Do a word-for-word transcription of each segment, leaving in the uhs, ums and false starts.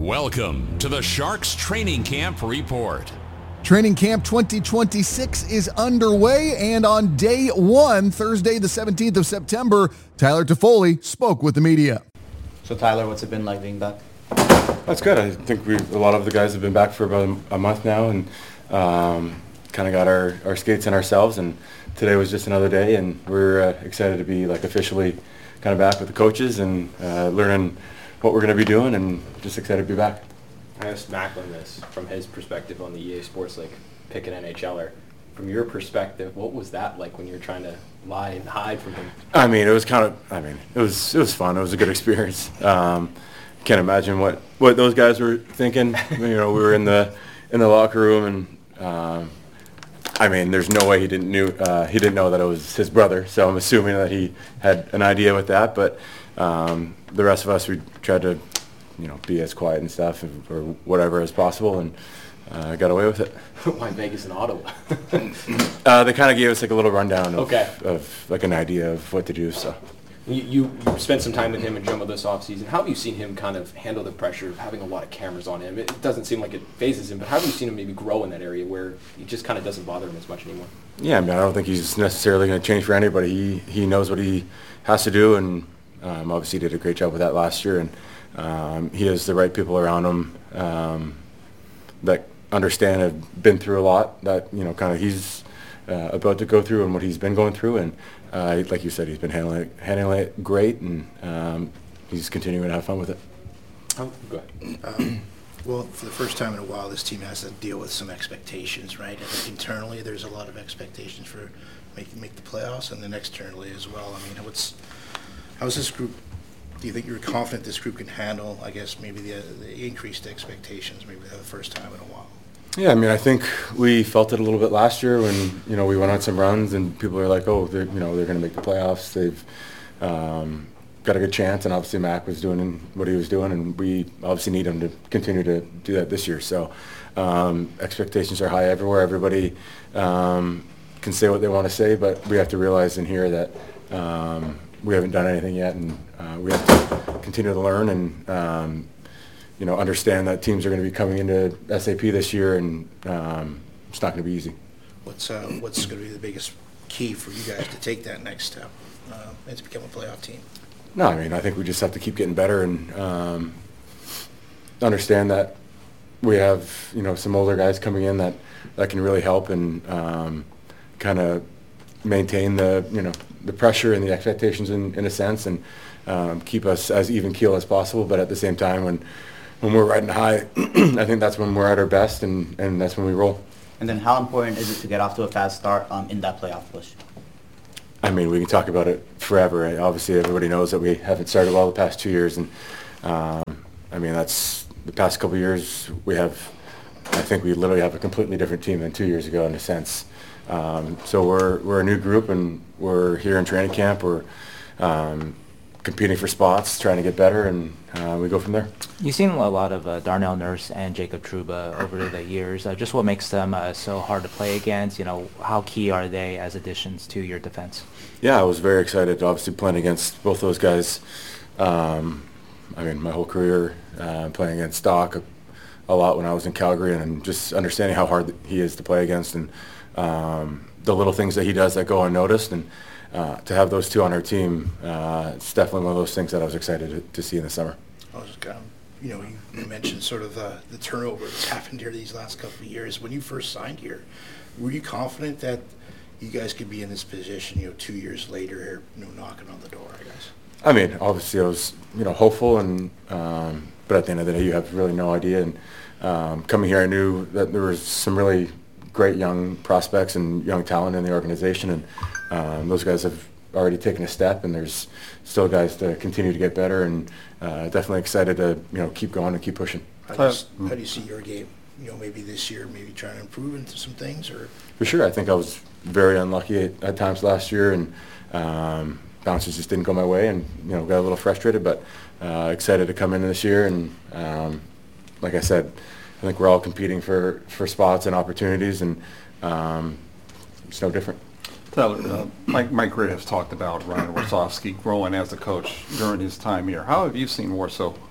Welcome to the Sharks Training Camp Report. Training Camp twenty twenty-six is underway, and on day one, Thursday the seventeenth of September, Tyler Toffoli spoke with the media. So Tyler, what's it been like being back? That's good. I think we a lot of the guys have been back for about a month now, and um, kind of got our, our skates in ourselves. And today was just another day, and we're uh, excited to be like officially kind of back with the coaches and uh, learning what we're going to be doing, and just excited to be back. I asked Macklin this from his perspective on the E A Sports League, pick an N H L er. From your perspective, what was that like when you were trying to lie and hide from him? I mean, it was kind of. I mean, it was it was fun. It was a good experience. Um, can't imagine what, what those guys were thinking. You know, we were in the in the locker room, and um, I mean, there's no way he didn't knew uh, he didn't know that it was his brother. So I'm assuming that he had an idea with that. But um, the rest of us, we tried to, you know, be as quiet and stuff or whatever as possible, and uh, got away with it. Why Vegas and Ottawa? uh, they kind of gave us like a little rundown of, okay. of like an idea of what to do. So you, you you spent some time with him in Jumbo this offseason. How have you seen him kind of handle the pressure of having a lot of cameras on him? It doesn't seem like it phases him, but how have you seen him maybe grow in that area where it just kind of doesn't bother him as much anymore? Yeah, I mean, I don't think he's necessarily going to change for anybody. He he knows what he has to do, and um, obviously he did a great job with that last year. And um, he has the right people around him um, that understand, have been through a lot that, you know, kind of he's uh, about to go through and what he's been going through. And uh, like you said, he's been handling it, handling it great, and um, he's continuing to have fun with it. Oh, go ahead. Um, well, for the first time in a while, this team has to deal with some expectations, right? I think internally there's a lot of expectations for making make the playoffs, and then externally as well. I mean, what's how's this group? Do you think you're confident this group can handle, I guess, maybe the, the increased expectations, maybe for the first time in a while? Yeah, I mean, I think we felt it a little bit last year when, you know, we went on some runs and people are like, oh, they're, you know, they're going to make the playoffs. They've um, got a good chance, and obviously Mac was doing what he was doing, and we obviously need him to continue to do that this year. So um, expectations are high everywhere. Everybody um, can say what they want to say, but we have to realize in here that um, we haven't done anything yet, and uh, we have to continue to learn and um, you know, understand that teams are going to be coming into S A P this year, and um, it's not going to be easy. What's uh, what's going to be the biggest key for you guys to take that next step uh, and to become a playoff team? No, I mean, I think we just have to keep getting better and um, understand that we have, you know, some older guys coming in that, that can really help and um, kind of maintain the, you know, the pressure and the expectations in, in a sense, and um, keep us as even keel as possible. But at the same time, when when we're riding high, I think that's when we're at our best, and, and that's when we roll. And then how important is it to get off to a fast start um, in that playoff push? I mean, we can talk about it forever. Obviously, everybody knows that we haven't started well the past two years, and um, I mean, that's the past couple of years. We have, I think, we literally have a completely different team than two years ago in a sense. Um, so we're we're a new group, and we're here in training camp. We're um, competing for spots, trying to get better, and uh, we go from there. You've seen a lot of uh, Darnell Nurse and Jacob Trouba over the years. Uh, just what makes them uh, so hard to play against? You know, how key are they as additions to your defense? Yeah, I was very excited, obviously, playing against both those guys. Um, I mean, my whole career uh, playing against Doc a, a lot when I was in Calgary, and just understanding how hard he is to play against, and um, the little things that he does that go unnoticed. And uh, to have those two on our team, uh, it's definitely one of those things that I was excited to, to see in the summer. I was um, you know, you, you mentioned sort of the, the turnover that's happened here these last couple of years. When you first signed here, were you confident that you guys could be in this position, you know, two years later here, you know, knocking on the door, I guess? I mean, obviously I was, you know, hopeful, and um, but at the end of the day, you have really no idea. And um, coming here, I knew that there was some really great young prospects and young talent in the organization, and um, those guys have already taken a step, and there's still guys to continue to get better, and uh, definitely excited to, you know, keep going and keep pushing. How do, you, how do you see your game, you know, maybe this year, maybe trying to improve into some things? Or For sure. I think I was very unlucky at, at times last year, and um, bounces just didn't go my way, and, you know, got a little frustrated, but uh, excited to come into this year. And um, like I said, I think we're all competing for, for spots and opportunities, and um, it's no different. Tyler, uh, Mike, Mike Ray has talked about Ryan Warsofsky growing as a coach during his time here. How have you seen Warsaw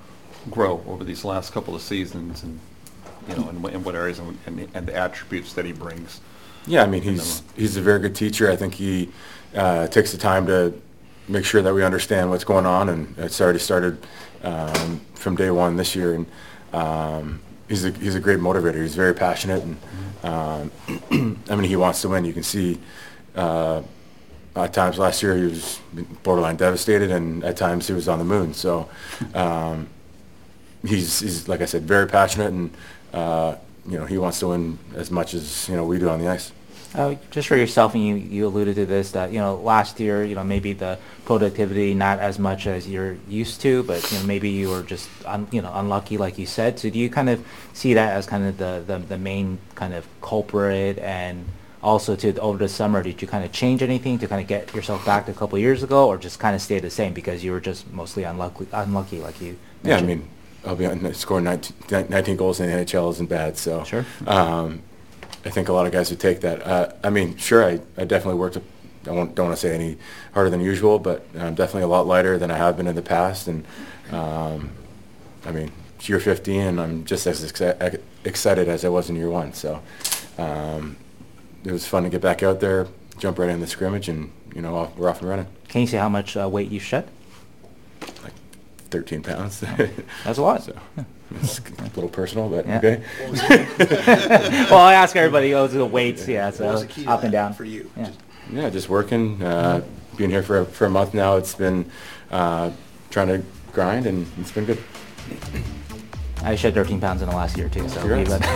grow over these last couple of seasons, and you know, in, what- in what areas and, and, and the attributes that he brings. Yeah, I mean, he's he's a very good teacher. I think he uh, takes the time to make sure that we understand what's going on, and it's already started um, from day one this year. And um, he's a he's a great motivator. He's very passionate, and um, I mean, he wants to win. You can see uh, at times last year he was borderline devastated, and at times he was on the moon. So um, he's he's like I said, very passionate, and uh, you know, he wants to win as much as, you know, we do on the ice. Uh, just for yourself, and you, you alluded to this, that, you know, last year, you know, maybe the productivity not as much as you're used to, but, you know, maybe you were just, un, you know, unlucky, like you said. So do you kind of see that as kind of the, the, the main kind of culprit? And also to over the summer, did you kind of change anything to kind of get yourself back to a couple of years ago, or just kind of stay the same because you were just mostly unlucky, unlucky like you mentioned? Yeah, I mean, I'll be on, scoring nineteen, nineteen goals in the N H L isn't bad, so Sure. um, I think a lot of guys would take that. Uh, I mean, sure, I, I definitely worked, a, I won't, don't want to say any harder than usual, but I'm definitely a lot lighter than I have been in the past. And um, I mean, it's year fifteen, and I'm just as exci- excited as I was in year one. So um, it was fun to get back out there, jump right in the scrimmage, and, you know, off, we're off and running. Can you say how much uh, weight you shed? Like thirteen pounds. That's a lot. So it's a little personal, but Yeah. okay. Well, I ask everybody, oh, the weights, yeah, so What was the key to up and that down. for you? Yeah. Just- Yeah, just working. Uh, being here for a, for a month now, it's been uh, trying to grind, and it's been good. I shed thirteen pounds in the last year too, so. Congrats. we-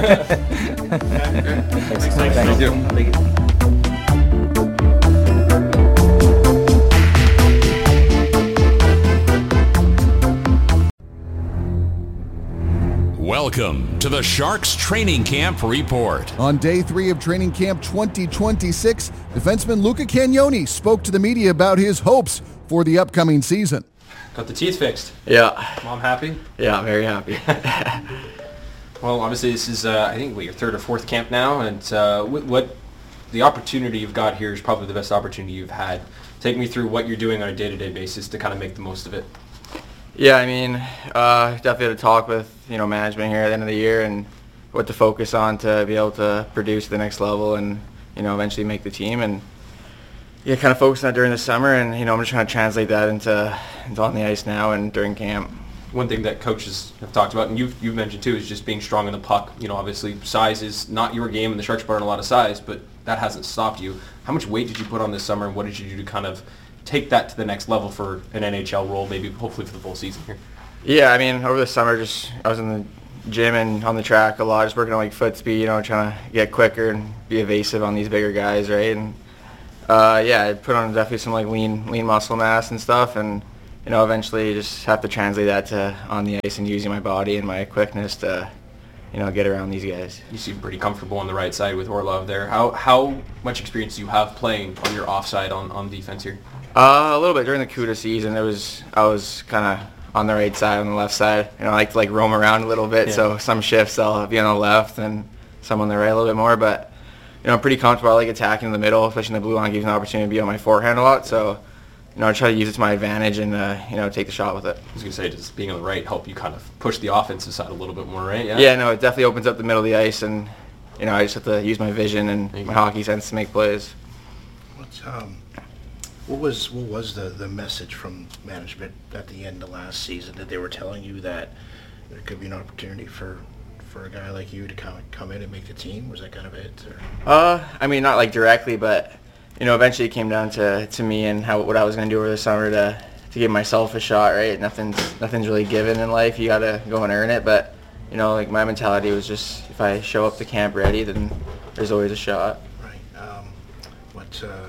Thank Thanks. you. Thank you. Welcome to the Sharks Training Camp Report. On day three of training camp twenty twenty-six, defenseman Luca Cagnoni spoke to the media about his hopes for the upcoming season. Got the teeth fixed. Yeah, Mom happy? yeah, very happy. Well, obviously this is, uh, I think, what, your third or fourth camp now, and uh, what, what the opportunity you've got here is probably the best opportunity you've had. Take me through what you're doing on a day-to-day basis to kind of make the most of it. Yeah, I mean, uh, definitely had a talk with, you know, management here at the end of the year and what to focus on to be able to produce the next level and, you know, eventually make the team. And yeah, kind of focused on that during the summer, and, you know, I'm just trying to translate that into, into on the ice now and during camp. One thing that coaches have talked about, and you've, you've mentioned too, is just being strong in the puck. You know, obviously size is not your game, and the Sharks burn a lot of size, but that hasn't stopped you. How much weight did you put on this summer, and what did you do to kind of take that to the next level for an N H L role, maybe hopefully for the full season here? Yeah, I mean, over the summer, just I was in the gym and on the track a lot, just working on like foot speed, you know, trying to get quicker and be evasive on these bigger guys, right? And uh, yeah, I put on definitely some like lean, lean muscle mass and stuff, and you know, eventually you just have to translate that to on the ice and using my body and my quickness to, you know, get around these guys. You seem pretty comfortable on the right side with Orlov there. How how much experience do you have playing on your offside on, on defense here? Uh, a little bit during the CUDA season. It was I was kind of on the right side, on the left side. You know, I like to like roam around a little bit. Yeah. So some shifts I'll be on the left and some on the right a little bit more. But you know, I'm pretty comfortable. I like attacking in the middle, especially in the blue line, gives me an opportunity to be on my forehand a lot. So you know, I try to use it to my advantage and uh, you know, take the shot with it. I was going to say, does being on the right help you kind of push the offensive side a little bit more, right? Yeah. Yeah, no, it definitely opens up the middle of the ice, and you know, I just have to use my vision and Thank my you. hockey sense to make plays. What's, um, what was what was the, the message from management at the end of last season, that they were telling you that there could be an opportunity for for a guy like you to come come in and make the team? Was that kind of it? Or? Uh, I mean, not like directly, but you know, eventually it came down to, to me and how what I was going to do over the summer to to give myself a shot. Right, nothing's nothing's really given in life. You got to go and earn it. But you know, like my mentality was just if I show up to camp ready, then there's always a shot. Right. Um, what uh,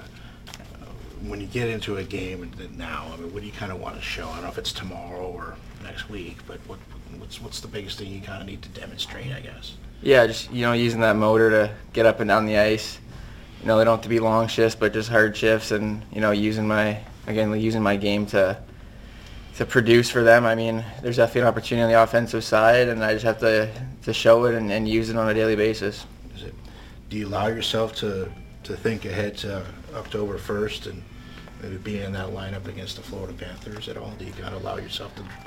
when you get into a game now, I mean, what do you kind of want to show? I don't know if it's tomorrow or next week, but what what's what's the biggest thing you kind of need to demonstrate, I guess? Yeah, just you know, using that motor to get up and down the ice. You know, they don't have to be long shifts, but just hard shifts, and you know, using my again using my game to to produce for them. I mean, there's definitely an opportunity on the offensive side, and I just have to to show it and, and use it on a daily basis. Is it? Do you allow yourself to to think ahead to October first and maybe being in that lineup against the Florida Panthers at all? Do you kind of allow yourself to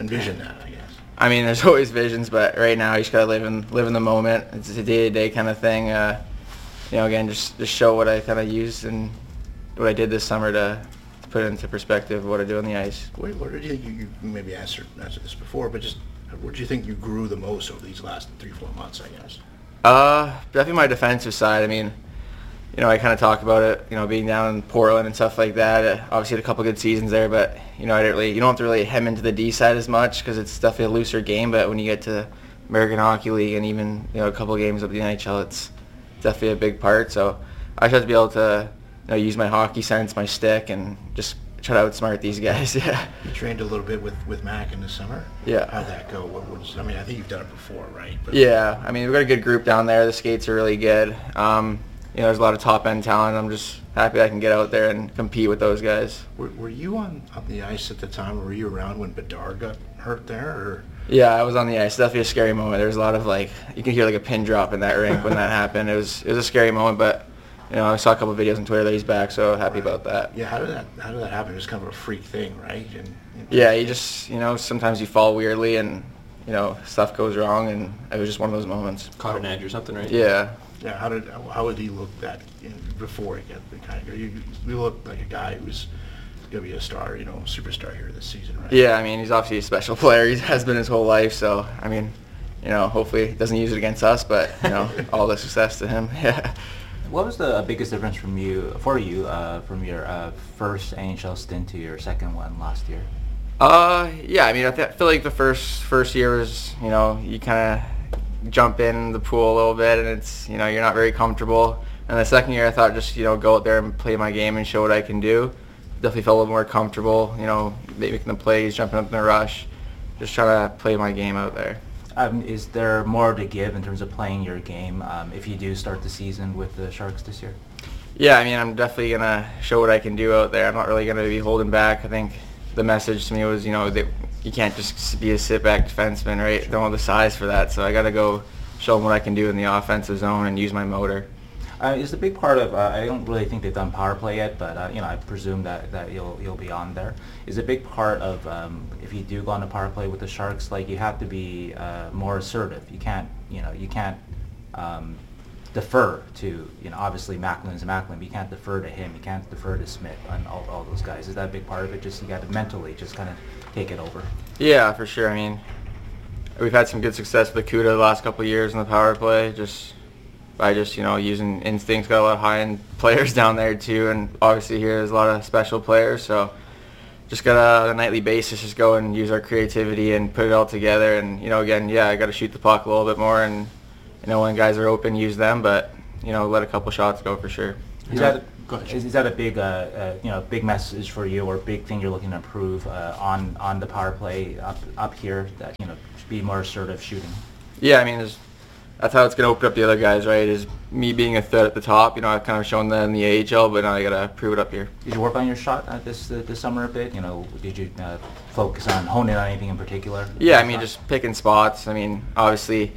envision that, I guess. I mean, there's always visions, but right now you just gotta live in live in the moment. It's a day-to-day kind of thing. Uh, you know, again, just just show what I kind of used and what I did this summer to, to put it into perspective of what I do on the ice. Where, where did you, you, you maybe answered, answered this before, but just where do you think you grew the most over these last three, four months, I guess? Uh, definitely my defensive side. I mean, you know, I kind of talk about it, you know, being down in Portland and stuff like that. Uh, obviously had a couple good seasons there, but, you know, I didn't really, you don't have to really hem into the D side as much because it's definitely a looser game, but when you get to American Hockey League and even, you know, a couple games of the N H L, it's definitely a big part. So I just have to be able to, you know, use my hockey sense, my stick, and just try to outsmart these guys. Yeah. You trained a little bit with, with Mac in the summer. Yeah. How'd that go? What was? I mean, I think you've done it before, right? But yeah. I mean, we've got a good group down there. The skates are really good. Um, you know, there's a lot of top end talent. I'm just happy I can get out there and compete with those guys. Were, were you on, on the ice at the time, or were you around when Bedard got hurt there? Or? Yeah, I was on the ice. Definitely a scary moment. There was a lot of like, you can hear like a pin drop in that rink when that happened. It was it was a scary moment, but. You know, I saw a couple of videos on Twitter that he's back, so happy Right. about that. Yeah, how did that how did that happen? It was kind of a freak thing, right? And, and Yeah, you just, you know, sometimes you fall weirdly and, you know, stuff goes wrong, and it was just one of those moments. Caught an edge or something, right? Yeah. Yeah, how did how would he look that in, before he got the kind of you, you look like a guy who's gonna be a star, you know, superstar here this season, right? Yeah, I mean, he's obviously a special player. He has been his whole life, so, I mean, you know, hopefully he doesn't use it against us, but, you know, all the success to him. Yeah. What was the biggest difference from you for you uh, from your uh, first N H L stint to your second one last year? Uh, yeah, I mean, I, th- I feel like the first first year was, you know, you kind of jump in the pool a little bit, and it's, you know, you're not very comfortable. And the second year, I thought just, you know, go out there and play my game and show what I can do. Definitely felt a little more comfortable, you know, making the plays, jumping up in the rush, just trying to play my game out there. Um, is there more to give in terms of playing your game um, if you do start the season with the Sharks this year? Yeah, I mean, I'm definitely going to show what I can do out there. I'm not really going to be holding back. I think the message to me was, you know, that you can't just be a sit-back defenseman, right? Don't have the size for that, so I got to go show them what I can do in the offensive zone and use my motor. Uh, is a big part of, uh, I don't really think they've done power play yet, but uh, you know, I presume that, that you'll you'll be on there. Is a big part of um, if you do go on a power play with the Sharks, like you have to be uh, more assertive. You can't, you know, you can't um, defer to, you know, obviously Macklin's Macklin, but you can't defer to him. You can't defer to Smith and all, all those guys. Is that a big part of it? Just you got to mentally just kind of take it over. Yeah, for sure. I mean, we've had some good success with Akuta the last couple of years in the power play. Just by just, you know, using instincts. Got a lot of high-end players down there too, and obviously here there's a lot of special players, so just gotta on a nightly basis just go and use our creativity and put it all together. And, you know, again, yeah, I gotta shoot the puck a little bit more, and, you know, when guys are open, use them, but, you know, let a couple shots go for sure. Is that, is, is that a big, uh, uh, you know, big message for you, or big thing you're looking to improve uh, on on the power play up up here, that, you know, be more assertive shooting? Yeah, I mean, there's, that's how it's going to open up the other guys, right, is me being a threat at the top. You know, I've kind of shown that in the A H L, but now I got to prove it up here. Did you work on your shot uh, this uh, this summer a bit? You know, did you uh, focus on honing on anything in particular? Yeah, I mean, just picking spots. I mean, obviously,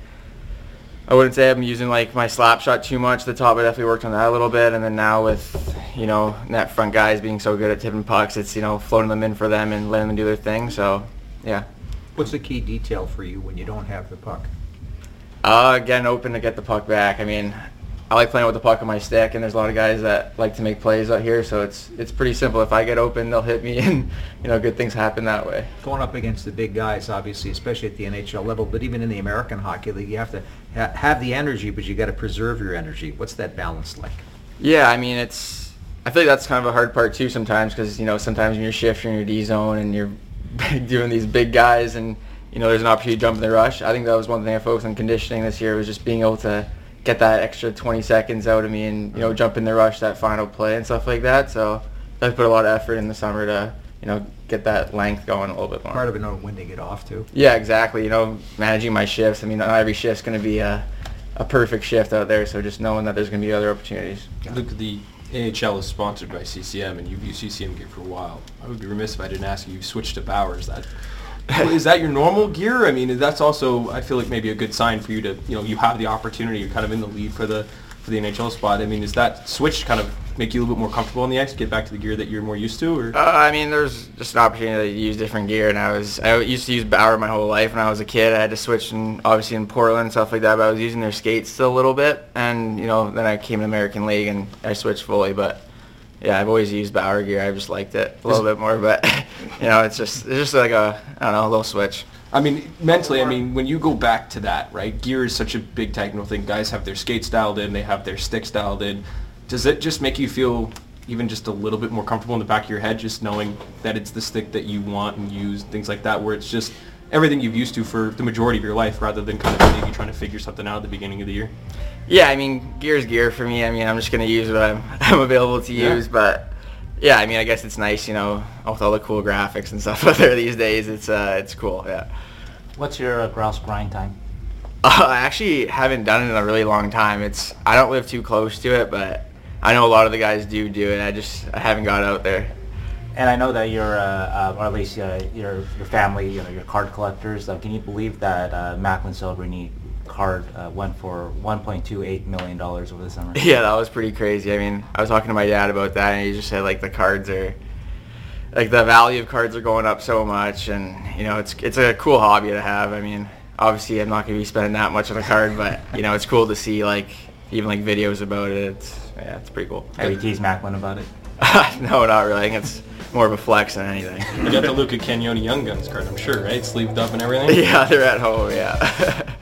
I wouldn't say I'm using, like, my slap shot too much. At the top, I definitely worked on that a little bit, and then now with, you know, net front guys being so good at tipping pucks, it's, you know, floating them in for them and letting them do their thing, so, yeah. What's the key detail for you when you don't have the puck? Uh, getting open to get the puck back. I mean, I like playing with the puck on my stick, and there's a lot of guys that like to make plays out here, so it's it's pretty simple. If I get open, they'll hit me, and, you know, good things happen that way. Going up against the big guys, obviously, especially at the N H L level, but even in the American Hockey League, you have to ha- have the energy, but you got to preserve your energy. What's that balance like? Yeah, I mean, it's, I feel like that's kind of a hard part too sometimes, because, you know, sometimes in your shift, you're in your D zone, and you're doing these big guys, and, you know, there's an opportunity to jump in the rush. I think that was one thing I focused on conditioning this year, was just being able to get that extra twenty seconds out of me and, you know, jump in the rush, that final play and stuff like that. So I put a lot of effort in the summer to, you know, get that length going a little bit more. Part of it, knowing when to get off too. Yeah, exactly. You know, managing my shifts. I mean, not every shift's going to be a, a perfect shift out there, so just knowing that there's going to be other opportunities. Luke, the N H L is sponsored by C C M, and you've used C C M gear for a while. I would be remiss if I didn't ask you. You've switched to Bowers. That is that your normal gear? I mean, that's also, I feel like, maybe a good sign for you to, you know, you have the opportunity. You're kind of in the lead for the for the N H L spot. I mean, is that switch kind of make you a little bit more comfortable on the ice, get back to the gear that you're more used to? Or? Uh, I mean, there's just an opportunity to use different gear, and I was I used to use Bauer my whole life. When I was a kid, I had to switch, and obviously in Portland and stuff like that. But I was using their skates still a little bit, and you know, then I came to American League and I switched fully. But yeah, I've always used Bauer gear. I just liked it a little bit more. But you know, it's just it's just like a I don't know a little switch. I mean, mentally, I mean, when you go back to that, right? Gear is such a big technical thing. Guys have their skates dialed in, they have their sticks dialed in. Does it just make you feel even just a little bit more comfortable in the back of your head, just knowing that it's the stick that you want and use, things like that, where it's just everything you've used to for the majority of your life, rather than kind of maybe trying to figure something out at the beginning of the year? Yeah, I mean, gear is gear for me. I mean, I'm just going to use what I'm, I'm available to use, yeah. But yeah, I mean, I guess it's nice, you know, with all the cool graphics and stuff out there these days, it's uh, it's cool, yeah. What's your uh, grouse grind time? Uh, I actually haven't done it in a really long time. It's I don't live too close to it, but I know a lot of the guys do do it. I just I haven't got out there. And I know that you're, uh, uh, or at least uh, your your family, you know, your card collectors. Uh, can you believe that uh, Macklin Celebrini card uh, went for one point two eight million dollars over the summer? Yeah, that was pretty crazy. I mean, I was talking to my dad about that, and he just said like the cards are, like the value of cards are going up so much, and you know, it's it's a cool hobby to have. I mean, obviously, I'm not going to be spending that much on a card, but you know, it's cool to see like even like videos about it. It's yeah, it's pretty cool. Have you teased Macklin about it? No, not really. I think it's more of a flex than anything. You got the Luca Cagnoni Young Guns card, I'm sure, right? Sleeved up and everything? Yeah, they're at home, yeah.